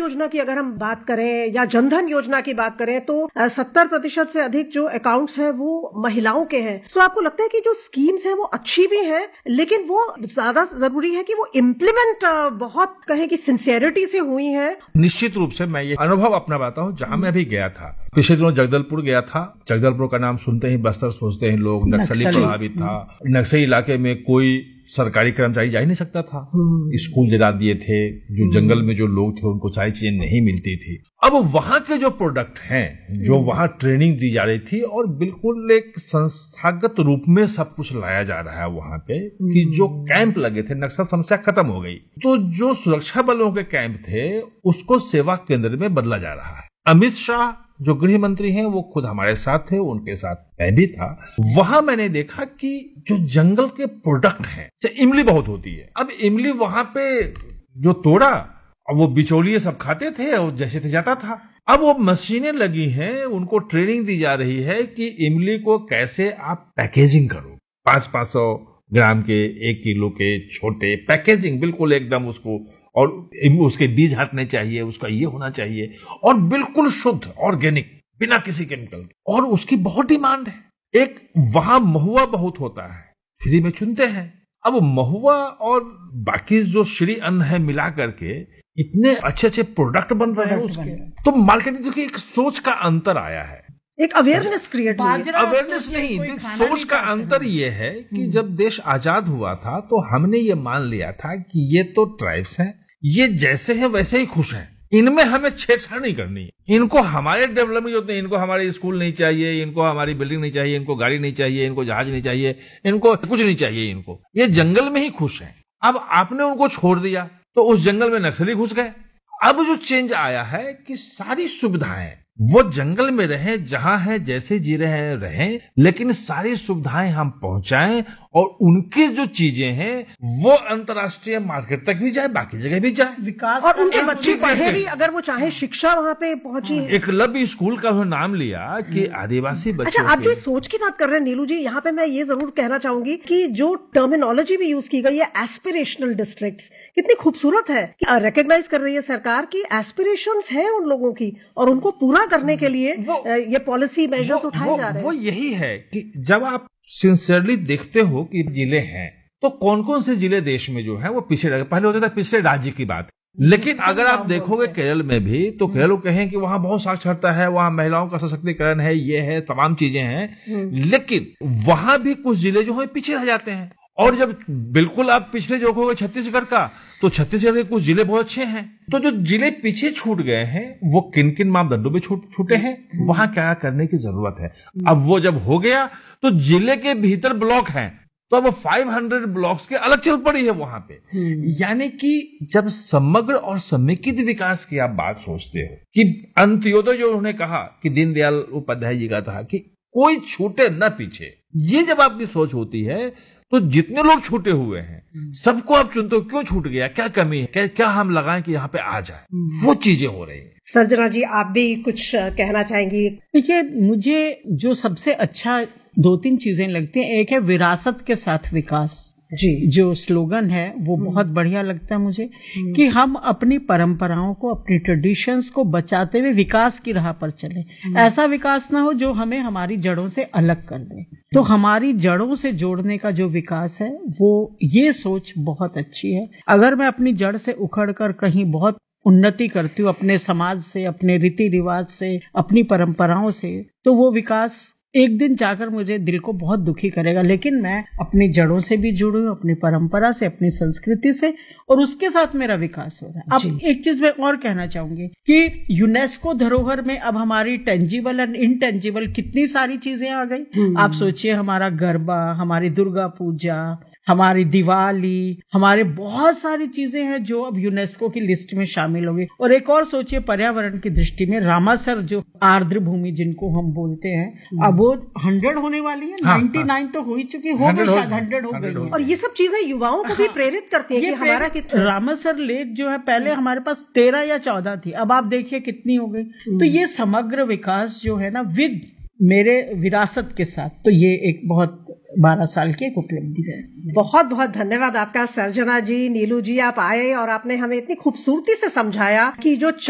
योजना की अगर हम बात करें या जनधन योजना की बात करें तो 70% से अधिक जो अकाउंट्स हैं वो महिलाओं के हैं। सो आपको लगता है कि जो स्कीम्स हैं वो अच्छी भी हैं, लेकिन वो ज्यादा जरूरी है कि वो इम्प्लीमेंट बहुत कहें कि सिंसियरिटी से हुई है? निश्चित रूप से मैं ये अनुभव अपना बताता हूँ, जहाँ मैं भी गया था। पिछले दिनों जगदलपुर गया था। जगदलपुर का नाम सुनते ही बस्तर सोचते हैं लोग, नक्सली प्रभावित था। नक्सली इलाके में कोई सरकारी कर्मचारी जा ही नहीं सकता था। स्कूल जला दिए थे, जो जंगल में जो लोग थे उनको सारी चीजें नहीं मिलती थी। अब वहां के जो प्रोडक्ट हैं, जो वहां ट्रेनिंग दी जा रही थी और बिल्कुल एक संस्थागत रूप में सब कुछ लाया जा रहा है वहां पे, कि जो कैंप लगे थे, नक्सल समस्या खत्म हो गई, तो जो सुरक्षा बलों के कैंप थे उसको सेवा केंद्र में बदला जा रहा है। अमित शाह जो गृह मंत्री हैं वो खुद हमारे साथ थे, उनके साथ मैं भी था। वहां मैंने देखा कि जो जंगल के प्रोडक्ट हैं, इमली बहुत होती है। अब इमली वहां पे जो तोड़ा, अब वो बिचौलिए सब खाते थे और जैसे थे जाता था। अब वो मशीनें लगी हैं, उनको ट्रेनिंग दी जा रही है कि इमली को कैसे आप पैकेजिंग करो। 500 ग्राम के, 1 किलो के छोटे पैकेजिंग, बिल्कुल एकदम उसको, और उसके बीज हटने चाहिए, उसका ये होना चाहिए, और बिल्कुल शुद्ध ऑर्गेनिक, बिना किसी केमिकल के। और उसकी बहुत डिमांड है। एक वहां महुआ बहुत होता है, फ्री में चुनते हैं। अब महुआ और बाकी जो श्री अन्न है मिला करके इतने अच्छे अच्छे प्रोडक्ट बन रहे हैं उसके। तो मार्केटिंग देखिए, एक सोच का अंतर आया है, एक अवेयरनेस क्रिएट हुई है। अवेयरनेस नहीं, सोच का अंतर ये है कि जब देश आजाद हुआ था तो हमने ये मान लिया था कि ये तो ट्राइब्स हैं, ये जैसे हैं वैसे ही खुश हैं, इनमें हमें छेड़छाड़ नहीं करनी। इनको हमारे डेवलपमेंट होते हैं, इनको हमारे स्कूल नहीं चाहिए, इनको हमारी बिल्डिंग नहीं चाहिए, इनको गाड़ी नहीं चाहिए, इनको जहाज नहीं चाहिए, इनको कुछ नहीं चाहिए, इनको ये जंगल में ही खुश हैं। अब आपने उनको छोड़ दिया तो उस जंगल में नक्सली घुस गए। अब जो चेंज आया है कि सारी सुविधाएं वो जंगल में रहें, जहां है जैसे जी रहे हैं रहें, लेकिन सारी सुविधाएं हम पहुंचाएं और उनके जो चीजें हैं वो अंतर्राष्ट्रीय मार्केट तक भी जाए, बाकी जगह भी जाए, विकास, और उनके बच्चे पढ़े भी, अगर वो चाहे शिक्षा वहां पे पहुंची। एकलव्य स्कूल का नाम लिया कि आदिवासी बच्चों। अच्छा, आप जो सोच की बात कर रहे हैं नीलू जी, यहाँ पे मैं ये जरूर कहना चाहूंगी कि जो टर्मिनोलॉजी भी यूज की गई है, एस्पिरेशनल डिस्ट्रिक्ट्स, कितनी खूबसूरत है। रिकॉग्नाइज कर रही है सरकार की एस्पिरेशंस है उन लोगों की, और उनको पूरा करने के लिए ये पॉलिसी मेजर्स उठाए जा रहे हैं। वो यही है कि जब आप सिंसियरली देखते हो कि जिले हैं, तो कौन कौन से जिले देश में जो है वो पीछे, पहले होता था पिछले राज्य की बात, लेकिन अगर आप देखोगे केरल में भी, तो केरल कहें कि वहां बहुत साक्षरता है, वहां महिलाओं का सशक्तिकरण है, ये है, तमाम चीजें हैं, लेकिन वहां भी कुछ जिले जो है पीछे रह जाते हैं। और जब बिल्कुल आप पिछले जो हो छत्तीसगढ़ का, तो छत्तीसगढ़ के कुछ जिले बहुत अच्छे हैं। तो जो जिले पीछे छूट गए हैं वो किन किन मापदंडों में छूटे हैं, वहां क्या करने की जरूरत है। अब वो जब हो गया तो जिले के भीतर ब्लॉक हैं, तो अब 500 ब्लॉक्स के अलग चल पड़ी है वहां पे। यानी कि जब समग्र और समेकित विकास की आप बात सोचते हो, कि अंत्योदय जो उन्होंने कहा कि दीनदयाल उपाध्याय जी का था कि कोई छूटे न पीछे, ये जब आपकी सोच होती है तो जितने लोग छूटे हुए हैं सबको आप चुनते हो, क्यों छूट गया, क्या कमी है, क्या हम लगाएं कि यहाँ पे आ जाए, वो चीजें हो रही है। सर्जना जी, आप भी कुछ कहना चाहेंगी? देखिए, मुझे जो सबसे अच्छा 2-3 चीजें लगती हैं, एक है विरासत के साथ विकास जी, जो स्लोगन है वो बहुत बढ़िया लगता है मुझे, कि हम अपनी परंपराओं को, अपनी ट्रेडिशंस को बचाते हुए विकास की राह पर चले। ऐसा विकास ना हो जो हमें हमारी जड़ों से अलग कर दे। तो हमारी जड़ों से जोड़ने का जो विकास है वो, ये सोच बहुत अच्छी है। अगर मैं अपनी जड़ से उखड़कर कहीं बहुत उन्नति करती हूँ, अपने समाज से, अपने रीति रिवाज से, अपनी परंपराओं से, तो वो विकास एक दिन जाकर मुझे दिल को बहुत दुखी करेगा। लेकिन मैं अपनी जड़ों से भी जुड़ी हूँ, अपनी परंपरा से, अपनी संस्कृति से, और उसके साथ मेरा विकास हो रहा है। अब एक चीज मैं और कहना चाहूंगी कि यूनेस्को धरोहर में अब हमारी टेंजिबल एंड इनटेंजिबल कितनी सारी चीजें आ गई। आप सोचिए, हमारा गरबा, हमारी दुर्गा पूजा, हमारी दिवाली, हमारे बहुत सारी चीजें हैं जो अब यूनेस्को की लिस्ट में शामिल हो गई। और एक और सोचिए, पर्यावरण की दृष्टि में रामासर, जो आर्द्र भूमि जिनको हम बोलते हैं, अब वो 100 होने वाली है। 99 तो हो ही चुकी, हो गई, शायद 100 हो गई। और ये सब चीजें युवाओं को भी प्रेरित करती हैं कि हमारा रामासर लेक जो है, पहले हमारे पास 13 या 14 थी, अब आप देखिए कितनी हो गई। तो ये समग्र विकास जो है ना, विद मेरे विरासत के साथ, तो ये एक बहुत 12 साल की एक उपलब्धि है। बहुत बहुत धन्यवाद आपका सर्जना जी, नीलू जी, आप आए और आपने हमें इतनी खूबसूरती से समझाया कि जो